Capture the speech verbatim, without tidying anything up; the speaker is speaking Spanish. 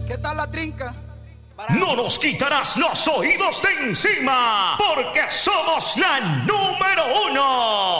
¿Qué tal la trinca? No nos quitarás los oídos de encima, porque somos la número uno.